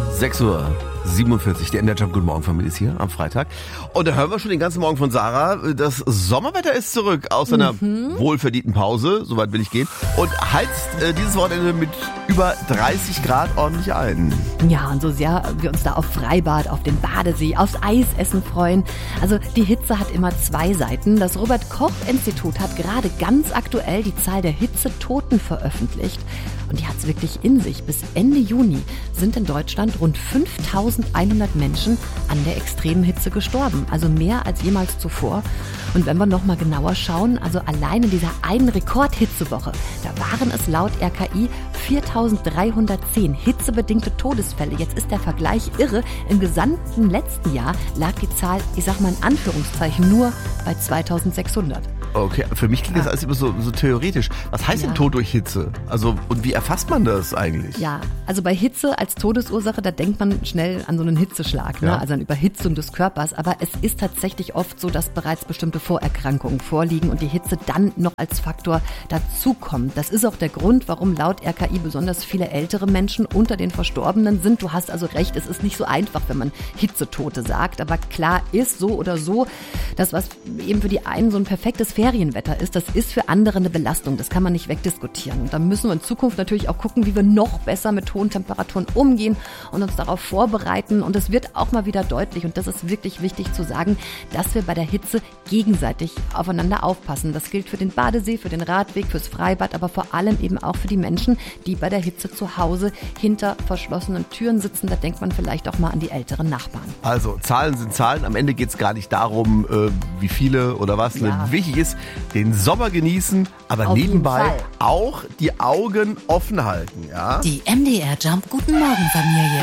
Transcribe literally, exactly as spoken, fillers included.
sechs Uhr siebenundvierzig, der M D R Jump, guten Morgen Familie ist hier am Freitag. Und da hören wir schon den ganzen Morgen von Sarah, das Sommerwetter ist zurück aus einer mhm. wohlverdienten Pause, soweit will ich gehen, und heizt äh, dieses Wochenende mit über dreißig Grad ordentlich ein. Ja, und so sehr wir uns da auf Freibad, auf den Badesee, aufs Eisessen freuen. Also die Hitze hat immer zwei Seiten. Das Robert-Koch-Institut hat gerade ganz aktuell die Zahl der Hitzetoten veröffentlicht. Und die hat es wirklich in sich. Bis Ende Juni sind in Deutschland rund fünftausendeinhundert Menschen an der extremen Hitze gestorben. Also mehr als jemals zuvor. Und wenn wir noch mal genauer schauen, also allein in dieser einen Rekordhitzewoche, da waren es laut R K I viertausenddreihundertzehn hitzebedingte Todesfälle. Jetzt ist der Vergleich irre. Im gesamten letzten Jahr lag die Zahl, ich sag mal in Anführungszeichen, nur bei zweitausendsechshundert. Okay, für mich klingt das alles immer so, so theoretisch. Was heißt Ja. denn Tod durch Hitze? Also, und wie erfasst man das eigentlich? Ja, also bei Hitze als Todesursache, da denkt man schnell an so einen Hitzeschlag, ne? Ja. Also an Überhitzung des Körpers. Aber es ist tatsächlich oft so, dass bereits bestimmte Vorerkrankungen vorliegen und die Hitze dann noch als Faktor dazukommt. Das ist auch der Grund, warum laut R K I besonders viele ältere Menschen unter den Verstorbenen sind. Du hast also recht, es ist nicht so einfach, wenn man Hitzetote sagt. Aber klar ist so oder so, das, was eben für die einen so ein perfektes Ferienwetter ist, das ist für andere eine Belastung. Das kann man nicht wegdiskutieren. Und da müssen wir in Zukunft natürlich auch gucken, wie wir noch besser mit hohen Temperaturen umgehen und uns darauf vorbereiten. Und es wird auch mal wieder deutlich, und das ist wirklich wichtig zu sagen, dass wir bei der Hitze gegenseitig aufeinander aufpassen. Das gilt für den Badesee, für den Radweg, fürs Freibad, aber vor allem eben auch für die Menschen, die bei der Hitze zu Hause hinter verschlossenen Türen sitzen. Da denkt man vielleicht auch mal an die älteren Nachbarn. Also, Zahlen sind Zahlen. Am Ende geht es gar nicht darum, äh, wie viele oder was. Ja. Wichtig ist, den Sommer genießen, aber Auf jeden nebenbei Fall. auch die Augen offen halten. Ja? Die M D R Jump, guten Morgen Familie.